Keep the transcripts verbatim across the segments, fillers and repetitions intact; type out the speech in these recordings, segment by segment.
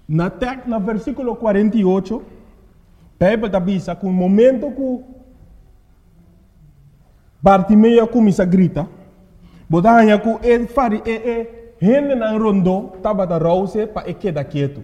Na tek, na versículo cuarenta y ocho, Bíblia avisa que no momento que Bartimeu começa a gritar, botava que ele fari e e gente na rondo estava da rouse para quedar quieto.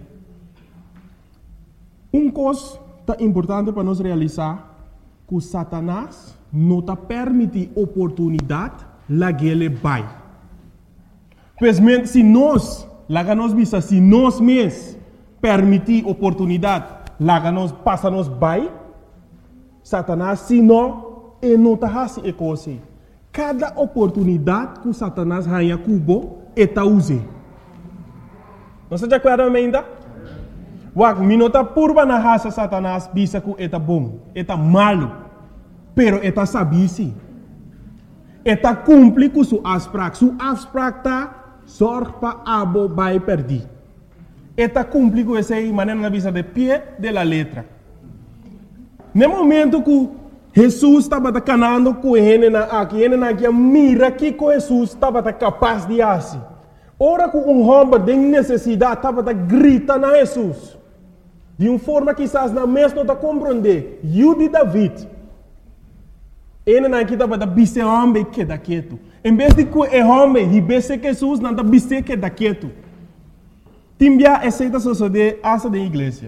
Um coisa tá importante para nós realizar que Satanás não tá permite oportunidade lá que ele vai. Pois se nós, lá que nós visa, se nós mesmos permitir oportunidade, lá que nós passa nós vai, Satanás se não, ele não tá fazendo coisa. Cada oportunidade que Satanás ganha cubo, ele tá usando. Não se acorda ainda? Wak, minota purba na raça Satanás bisa que ele tá bom, ele tá malo, pero ele tá sabisi. Ele tá cumpre com sua asprak, sua asprak tá sorte para abo vai perder. Ele tá cumpre com essa maneira na visa de pé de la letra. No momento que Jesus estava canando com ele na aqui, ele na aqui mira que com Jesus estava capaz de fazer. Ora que um homem de necessidade estava gritando a Jesus. De uma forma que quizás na mesma não está compreender. Eu de David. Ele não estava da bise homem que da quieto. Em vez de que o homem e bise Jesus não está bise que da quieto. Timbia aceita suceder asa da igreja.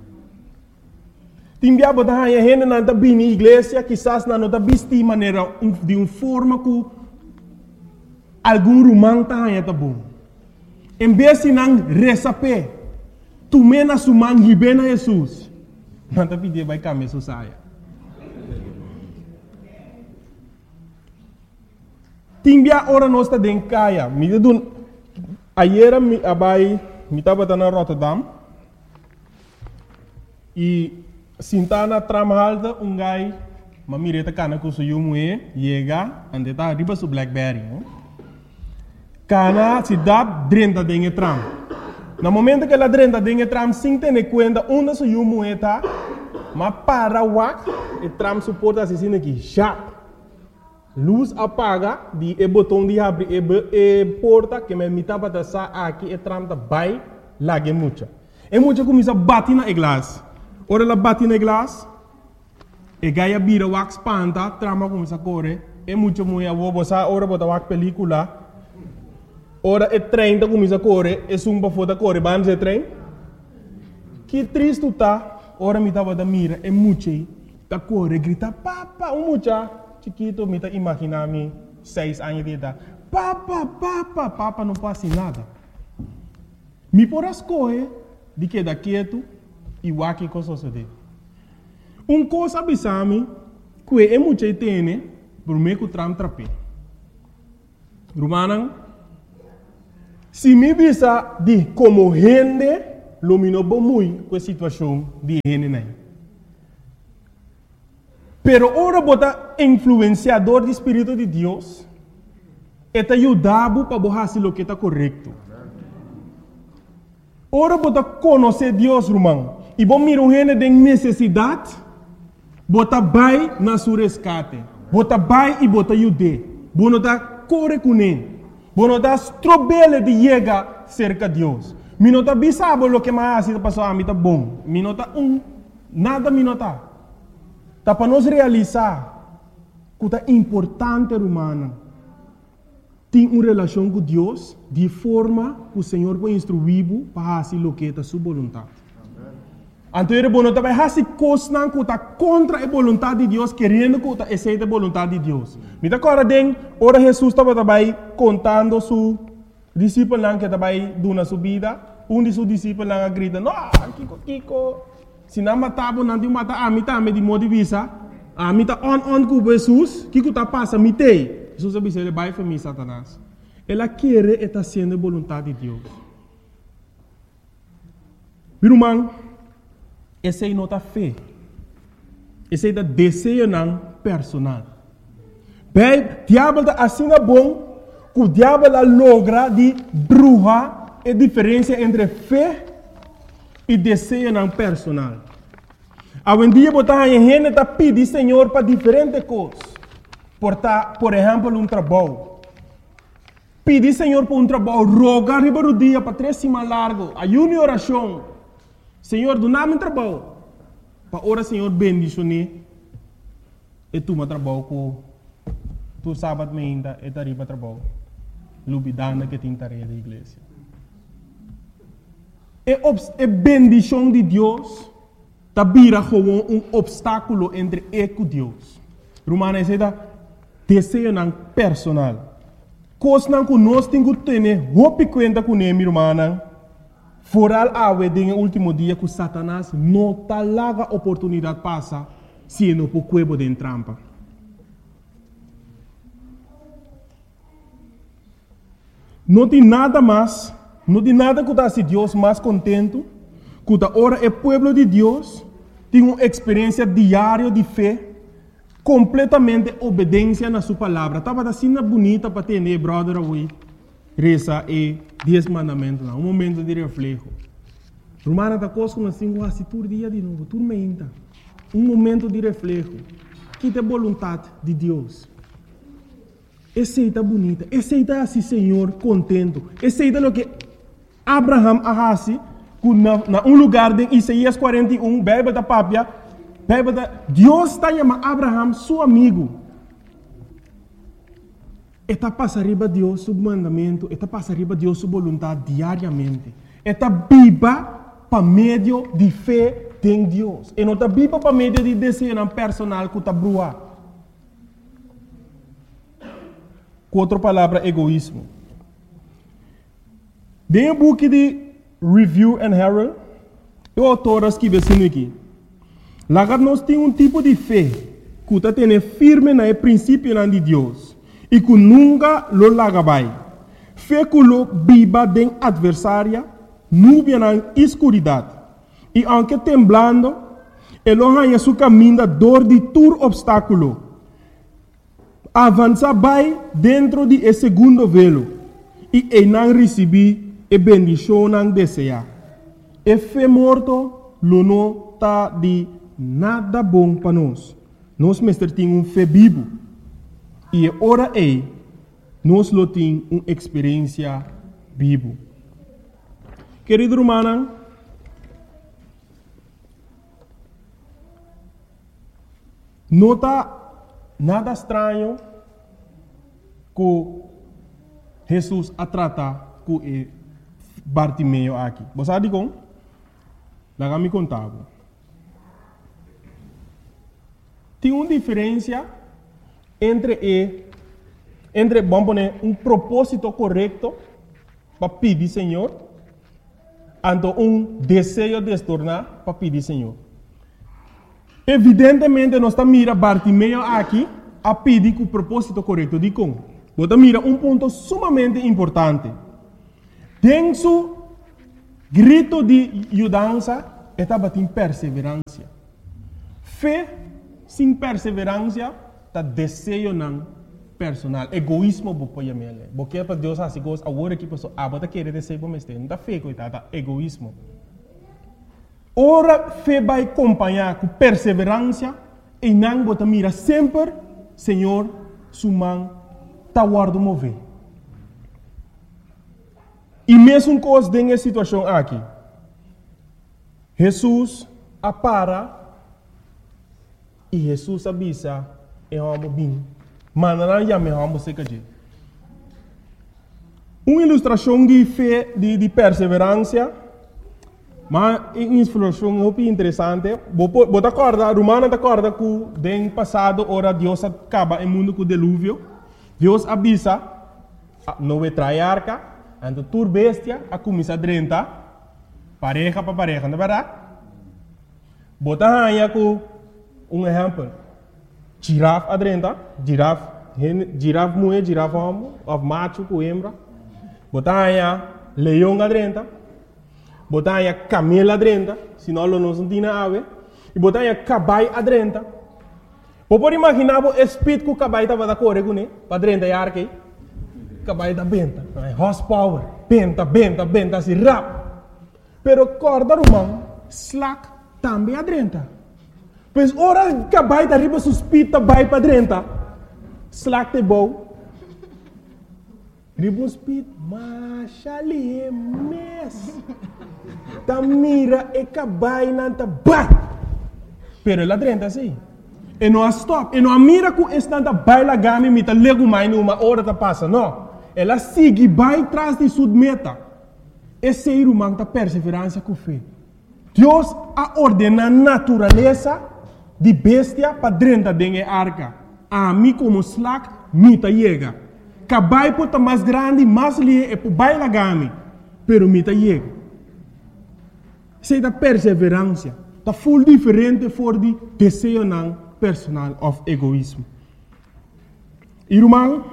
Timbia botar a gente não está bem na igreja, quizás não está bise de maneira de uma forma que algum romano está bom. Em vez de não receber tu mena sumang hibe na Jesus. Manta pidi vai kami so saya. Timbia ora nosta den kaya. Mi dun ayera mi abai mi tava na Rotterdam. E sintana tramhalda um gai mamireta kana ku so yumue yega ande ta riba su Blackberry. Kana si dab drenta den tram. No momento que ela drenta dengue tram sem ter conta onde se o moeda, mas para o wak, o tram suporta assim aqui, já. Luz apaga, de e botão de abrir e porta que me mita para passar aqui, o tram tá vai lá que muita. E muita começa a bater na glass. Ora ela bate na glass, e gaia bira wak spanta, trama começa a correr, e muita moeda vou botar ora botar wak película. Ora o trem está começando a correr, e sumba foda correr, vamos o trem. Que triste está, ora me estava da mira, e mucho, está correr, grita, papa, um mucha, chiquito, me está imaginando, seis anos de idade, papa, papa, papa, não passa nada. Me por as coisas, de que da quieto, e o que coisa sucede. Um coisa abisame, que é muito tem, por meio que o tram trape. Romana, se me visa de como gente, lumino muito com a situação de gente nem. Pero ora bota influenciador do Espírito de Deus, é te ajudar para fazer o que está correto. Ora bota conhecer Deus, irmão, e bom mirar gente de necessidade, bota vai na sua resgate, bota vai e bota ajudar, bota corre com ele. Bueno, das trobele de llegar cerca de Deus. Minota bisabo lo que mais está passando a mim tá bom. Minota um, nada minota. Tá para nós realizar que é importante humana. Tem uma relação com Deus de forma que o Senhor vai instruir para fazer o que é a sua vontade. Então, ele vai fazer coisas que está contra a vontade de Deus, querendo que está aceita a vontade de Deus. Me dá agora, ora Jesus estava também contando su discípulo que estava dando sua vida. Um de seus discípulos grita, não, Kiko, Kiko, se não matava, não te mata, a mim também de modo de vista, a mim está on, on com Jesus, Kiko está passa, me tem. Jesus disse, ele vai para mim, Satanás. Ela quer estar sendo a vontade de Deus. Meu irmão, essa é nota fé. Esse é o desejo não personal. Bem, o diabo está assim bom que o diabo logra de bruxa a diferença entre fé e desejo não personal. Hoje em dia, a gente está pedindo Senhor para diferentes coisas. Por, por exemplo, um trabalho. Pedir Senhor por um trabalho, rogar riba do dia para três semanas largo, ayuno e oração. Senhor, do nada trabalho. Para ora, Senhor, bendicione. E tu me trabalho com tu sábado ainda e tarifa trabalho. Lubidana que tem tarefa da igreja. E a bendição de Deus tá vira como um obstáculo entre eu e Deus. Romana é da desejo não personal. Coisa não que nós temos que ter roupa conta com ele, irmã. Foral awe den último dia que Satanás não tá larga oportunidade passa se não por cuebo de trampa. Não tem nada mais, não tem nada que está se Deus mais contento, que tá ora é povo de Deus tem uma experiência diária de fé, completamente obediência na sua palavra. Estava assim bonita para ter, né, brother, away. Reza e dez mandamentos, um momento de reflexo. Romana está conosco assim, quase todo dia de novo, tudo menta. Um momento de reflexo. Que é a vontade de Deus. Aceita bonita, aceita assim, Senhor, contento. Aceita o que Abraham arrasi, na um lugar de Isaías quarenta e um, Bíblia da Pápia, Deus está chamando Abraham, seu amigo. Está passando Deus seu mandamento, está passando Deus sua vontade diariamente. Está viva para meio de fé em Deus. E não está viva para meio de desejo personal que está brua. Com outra palavra, egoísmo. Dentro do book de Review and Herald, o autor escreve assim aqui. Lá nós temos um tipo de fé que está tendo firme no princípio de Deus. E que nunca lo lagabai. Fé que lo viva den adversária, nubia na escuridade. E aunque temblando, ele arranha seu caminho da dor de todo obstáculo. Avança vai dentro de esse segundo velo. E ele não recebe a bendição não deseja. E fé morto, lo não está de nada bom para nós. Nós mestre temos um fé vivo. E ora é, nós lo temos uma experiência viva. Querido irmão, não está nada estranho que Jesus a tratar com o Bartimeu aqui. Você sabe como? Lá me contava. Tem uma diferença entre e, entre vamos poner um propósito correto para pedir Senhor, ante um desejo de se tornar para pedir Senhor. Evidentemente nós estamos mira Bartimeu aqui a pedir com o propósito correto de como. Você mira um ponto sumamente importante. Tem su grito de mudança estava em perseverança. Fé sem perseverança tá desejo não personal, egoísmo bo poia mele. Porque para Deus assim gosta agora que pessoa ah bota querer desejo para mestre, não tá fé coitada, egoísmo. Ora fé vai acompanhar com perseverança e não bota mira sempre, Senhor, sumang tá guardo mover. E mesmo coisa dessa situação aqui, Jesus apara e Jesus avisa e vamos bem. Mas não já me vamos ser que uma ilustração de fé, de, de perseverança, mas uma ilustração muito interessante. Você acorda, Romana acorda que no passado, ora Deus acaba o mundo com o dilúvio. Deus avisa, não vai trair arca, então tur bestia, a começar a drentar, pareja para pareja, não é verdade? Você aí com um exemplo. Girafa adrenta, girafa, girafa mulher, girafa homem, of macho com hembra. Botanya leão adrenta, botanya camelo adrenta, senão não se tem ave. E botanya cabai adrenta. Pode imaginar o espírito que o cabai estava da corre com ele, para adrenta e arque. Cabai da benta, horsepower, benta, benta, benta, assim rap. Pero corda romano, slack também adrenta. Pois ora que vai da riba suspita vai para dentro. Slack te bom. Riba speed, mas ali é mes. ta mira e cabai nanta ba. Pero ela drenta assim. E não stop. E não mira com estanta baila gami mita lego mai numa hora ta passa. Não. Ela sigue vai atrás de sua meta. Esse ser humano ta perseverança com fé. Deus a ordena a natureza de bestia para dentro da arca. A mim como slack, mita chega. Cabai pota mais grande, mais lie e por baila gami. Pero mita chega. Sei da perseverança. Tá full diferente for de desejo não personal of egoísmo. Irmão,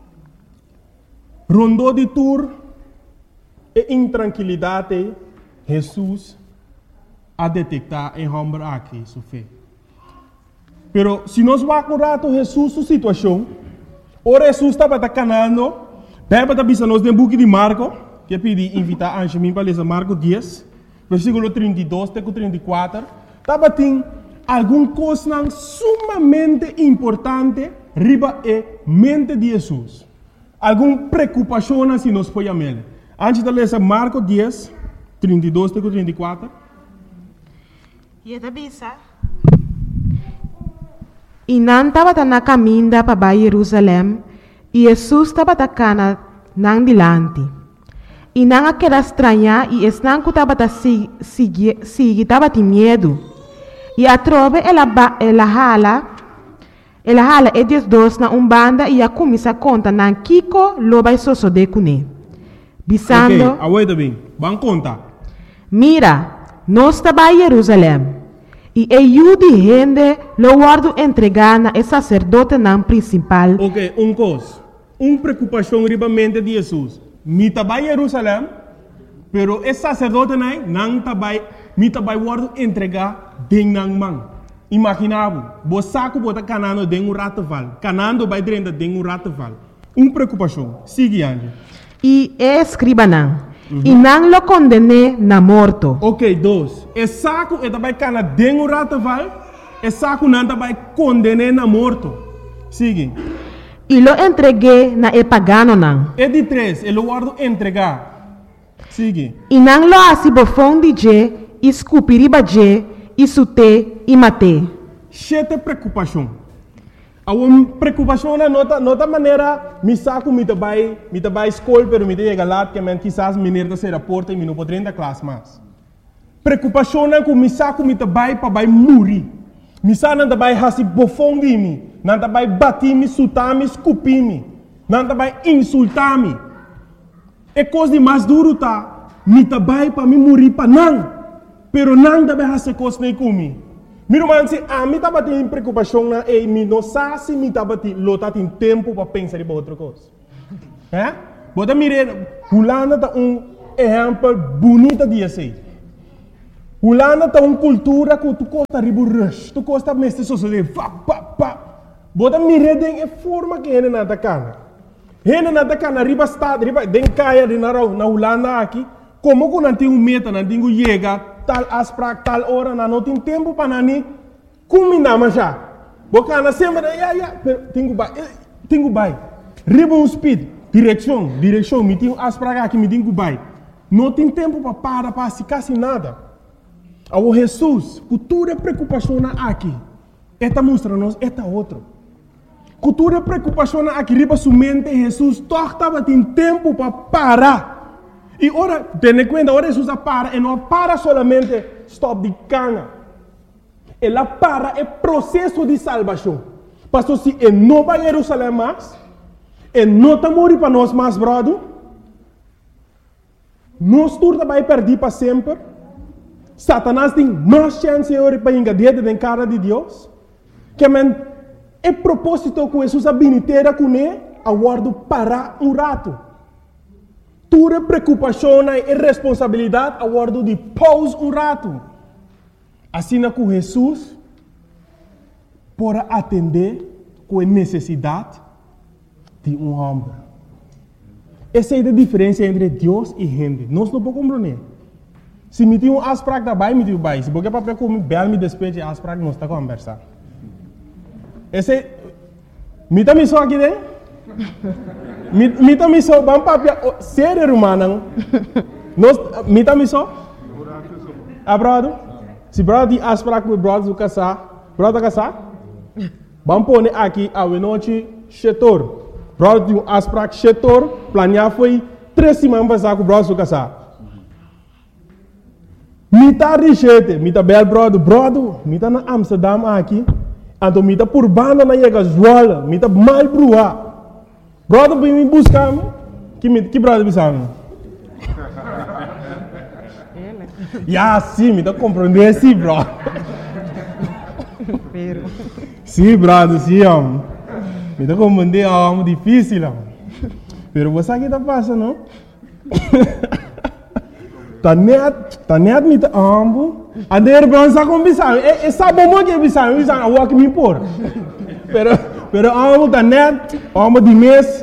rondou de tour e intranquilidade, Jesus a detectar em homem aqui, sua fé. Pero se nós vamos curar Jesus sua situação, ora Jesus estava canando, bem para avisar nós no book de Marco, que eu pedi invitar a Angelina para ler Marco dez, versículo trinta e dois até trinta e quatro, estava tem alguma coisa sumamente importante riba e mente de Jesus. Alguma preocupação se nós podemos ler. Antes de ler Marco dez, trinta e dois até trinta e quatro. E a bisa. E não estava na caminho para Jerusalém, e Jesus estava na nang dilante. E não aquela estranha, e estão que estava seguir, estava de medo. E a trove ela ela hala, ela hala e dias dois na umbanda e a começa a conta na Kiko loba e soso de cune. Bisando. Ok, aguenta bem, vamos contar. Mira, nós estava em Jerusalém. E eu de gente lo guardo entregar na sacerdote não principal. Ok, um coisa. Uma preocupação riba mente de Jesus. Mi tabai Jerusalém, pero esse sacerdote não não tabai, mi tabai guardo entregar ding nang mang. Imaginavo, bo saco bota canando ding um rataval, canando vai dentro ding um rataval. Uma preocupação. Sigue ande. E é escriba não. Uhum. E não lo condene na morto. Ok, dois. E saco e tabai cana ding um rataval, e saco não tabai condene na morto. Sigue. E lo entreguei na e pagano não. E de três, ele guardo entregar. Sigue. E não lo assim bofão de je, escupiriba je, e sute e mate. Sete preocupação. A uma preocupação na nota, nota maneira, me saco me tabai, me tabai escola, pero me chega lá que men quizás mineiro da ser porta e me não poderia da classe mais. Preocupação na que me saco me tabai para vai morrer. Me saco não tabai hasi bofão de mim. Não tabai batir-me, sutar-me, escupir-me. Não tabai insultar-me. É coisa de mais duro tá. Me tabai para me morrer para não. Pero não tabai hasi coisa nem comigo. Meu irmão, se a mim tava tendo preocupação na e me não sabe se me tava tendo lota tem tempo para pensar em outra coisa. É? Bota mire, Holanda tá um exemplo bonito de assim. Holanda tá uma cultura que tu costa ribo rush, tu costa mestre sociedade, pa pa pa. Bota mire den é forma que ele nada cana. Ele nada cana riba estado, riba den caia de na na Holanda aqui, como que não tem um meta, não tem um chega tal asprak tal hora na não tem tempo para nani combinar mas já bocana sempre ya ya tenho vai tenho vai riba um speed direção direção me tenho asprak aqui me tenho vai não tem tempo para parar para se quase nada ao Jesus cultura preocupação aqui esta mostra nós esta outro cultura preocupação aqui riba sua mente Jesus torta tem tempo para parar. E ora, tenha conta, ora Jesus para, e não para solamente stop de cana. Ela para é processo de salvação. Pastor, se ele não vai a Jerusalém mais, ele não está morrendo para nós mais, brother, nós todos vai perder para sempre. Satanás tem mais chance para engadir na cara de Deus. Que é propósito que Jesus habilitera com ele, aguardo parar um rato. Tua preocupação e responsabilidade a guardo de pause um rato. Assim é que Jesus para atender com a necessidade de um homem. Essa é a diferença entre Deus e gente. Nós não podemos compreender. Se me tem um asprak da bai, me tem um bai. Se porque para comer bel me despeje asprak não está conversar. Esse me tá me só aqui dentro. Mita miso bang papia ser rumah nang nos mita miso Ah, brother? Se brother tem afspraak met brother do casar, brother casar? Vamos pôr aqui a noite setor. Brother tem afspraak setor, planear foi três semanas passar com o brother do casar. Mita richete, mita bel brother, brother, mita na Amsterdam aqui, então mita por banda na chega Zwolle, mita mal brua. Brother vem me buscar, que que brother bisang? Ya, sim, me dá compreender, sim, bro. Sim, brother, sim, homem. Me dá compreender, é algo difícil, homem. Pero você aqui tá passando, não? Tá net, tá net me tá ambo. A der bron sa com bisang, e sabe mo que bisang, bisang a walk me por. Pero, pero ambo tá net, ambo de mês.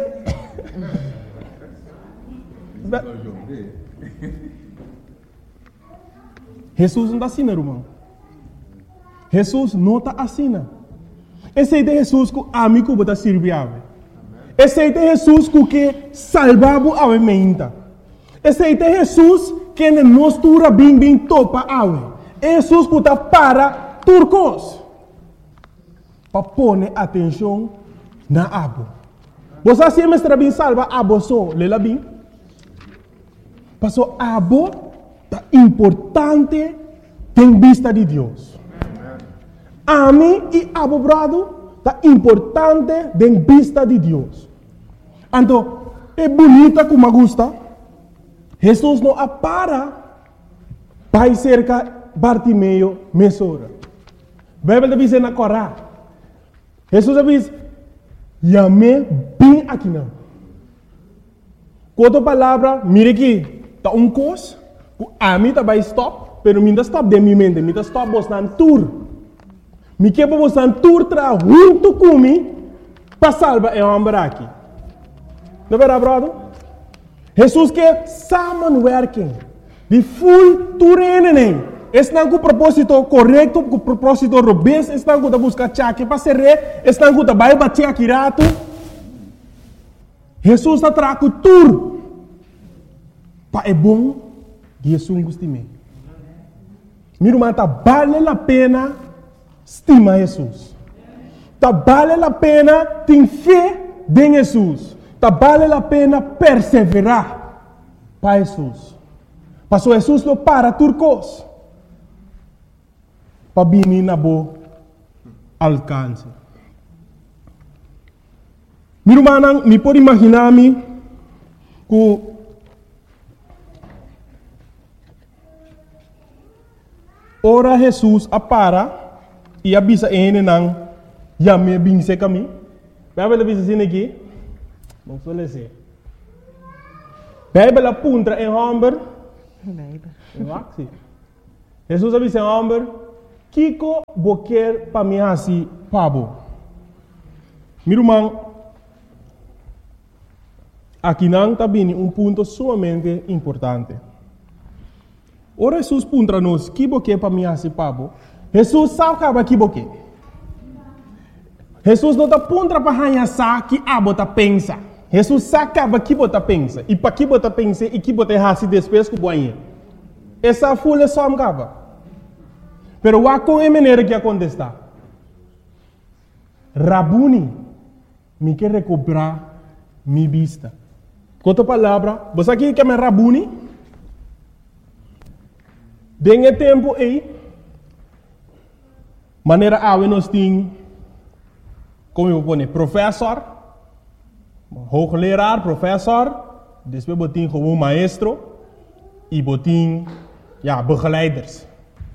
Jesus não está assim, irmão. Jesus não está assim. Esse é Jesus que a mim que está servindo. Esse é Jesus que salvava a mim. Esse é Jesus que nos tura bem bem topa a Jesus que está para turcos. Para pôr atenção na abo. Você sempre está bem salva abo só, lela bem. Passou abo importante em vista de Deus. A mim e abo brado tá importante em vista de Deus. Então, é bonita como gosta. Jesus não apara para cerca Bartimeu mesora. Bíblia diz na Corá. Jesus diz: "Yame bem aqui não." Quanto palavra, mire aqui, tá um cos. A mim também stop, pero mim stop de minha mente, mim stop bostan tour. Me que para bostan tour tra junto comigo para salvar é homem aqui. Não é verdade, brother? Jesus que samenwerking, de full tour nem. Estão com o propósito correto, com o propósito robusto, estão com a buscar chaque para ser rei, estão com a vai bater aqui rato. Jesus está trago tour. Para é bom. Jesus gostime. Meu irmão, tá vale a pena estimar Jesus. Tá vale a pena ter fé em Jesus. Tá vale a pena perseverar para Jesus. Passou Jesus não para turcos. Para vir na boa alcance. Meu irmão, me pode imaginar-me que ora Jesus apara e avisa ele não já me binse kami. Bíblia avisa assim aqui. Não sou lese. Bíblia apunta em homem. Bíblia. Jesus avisa em homem. Kiko boquer para mim assim pabo. Meu irmão, aqui não está bem um ponto sumamente importante. Ora Jesus puntra nos que boque para mim assim pabo. Jesus sabe que que boque. Jesus não está puntra para hanha sa que abota pensa. Jesus sabe que bota pensa e para que bota pensa e que bota hasi depois que boinha. Essa folha só me cava. Pero wa com a maneira que acontece. Rabuni me quer recuperar minha vista. Quanto palavra, você aqui quer me Rabuni? Dengue tempo aí, maneira a nós tem, como eu vou dizer, professor, hoogleraar, professor, depois botin como maestro e botin, ja, begeleiders.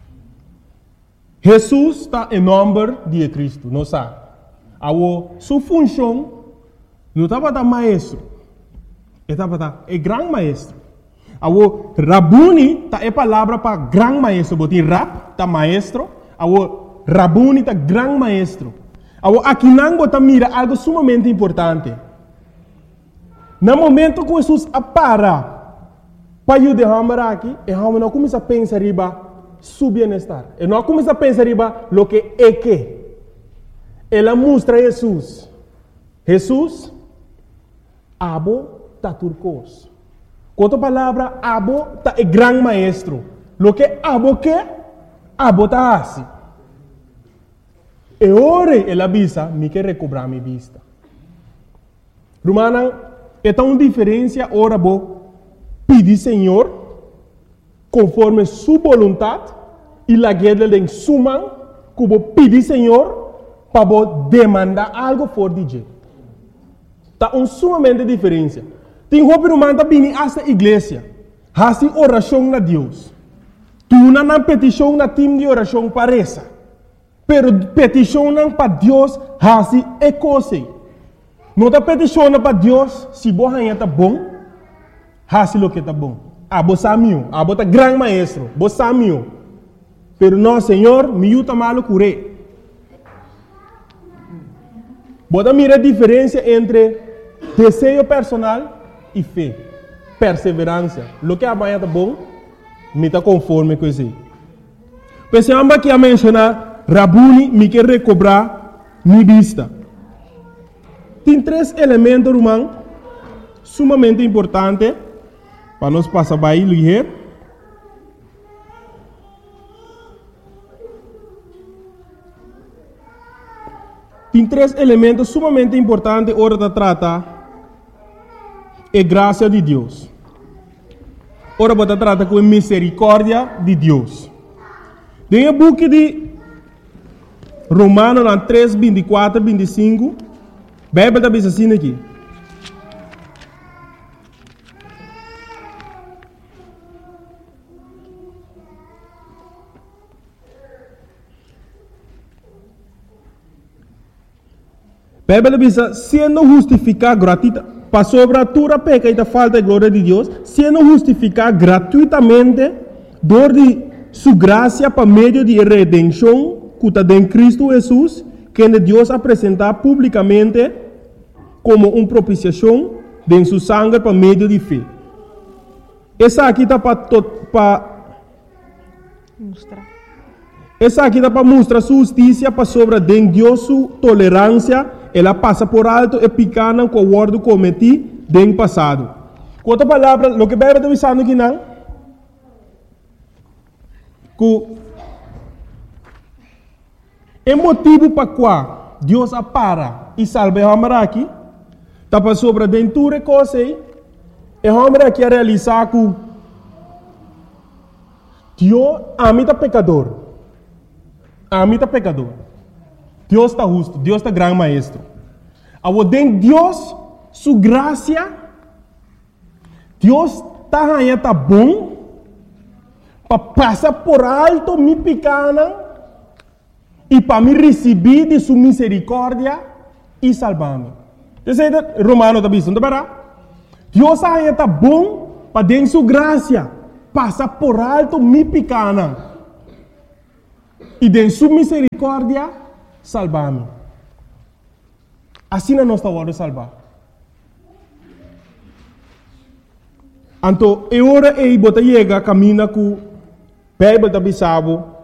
Jesus está em nome de Cristo, não sabe? A sua função não estava da maestro, estava da é grande maestro. Awo Rabuni ta é palavra para grande maestro, botin rap ta maestro, awo Rabuni ta grande maestro. Awo aqui não bota mira algo sumamente importante. No momento que Jesus apara para eu derramar aqui, e não começa a pensar riba su bem-estar. E não começa a pensar riba lo que é que. Ela mostra Jesus. Jesus abo ta turcos. Quanto palavra abo ta é grande maestro. Lo que abo que, abo ta assim. E ora ela avisa, me quer recobrar minha vista. Romana, é tão diferença ora bo pedir Senhor conforme sua vontade e la guerra de suma que bo pedir Senhor para bo demandar algo for de jeito. Tá um sumamente diferença. Tem roupa romana bini esta igreja, hasi oração na Deus. Tu não na petição na time de oração parece. Pero peticionam para Deus, hasi é coisa. Não está peticionando para Deus, se você está bom, hasi lo que está bom. Ah, você é meu, ah, você é grande maestro, você é meu. Pero não, Senhor, me ajuda malo curé. Você mira a diferença entre desejo personal e fé, perseverança. Lo que amanhã está bom, me está conforme com isso. Pensamos que a mencionar Rabuni me quer recobrar minha vista. Tem três elementos, irmão, sumamente importantes para nós passar bem ligeiro. Tem três elementos sumamente importantes hora de tratar a graça de Deus. Ora você trata com a misericórdia de Deus. Tem o book de Romanos três, vinte e quatro, vinte e cinco. A Bíblia está dizendo assim aqui. A Bíblia diz, sendo justificado gratuitamente, para sobre a tua peca e a falta de glória de Deus, sendo justificado gratuitamente, dor de sua graça para meio de redenção, que está em Cristo Jesus, que Deus apresentar publicamente como uma propiciação de sua sangue para meio de fé. Essa aqui está para mostrar. Essa aqui está para mostrar sua justiça para sobre de Deus sua tolerância. Ela passa por alto e picana com o ordo cometido no passado. Com outra palavra, o que a Bíblia está dizendo aqui não? Que é motivo para qual Deus apara e salva o homem aqui, está para sobre dentro de coisa, e o homem aqui a realizar que Deus ama o pecador. Ama o pecador. Deus está justo, Deus está grande maestro. Ao dentro Deus, sua graça, Deus está está bom para passar por alto minha pequena e para me receber de sua misericórdia e salvar-me. Isso é Romano está dizendo, não é? Deus está bom para dentro sua graça passar por alto minha pequena e de sua misericórdia salvar-me. Assim não está hora de salvar. Então, é hora de você chegar, caminha com a Bíblia da Bisabo,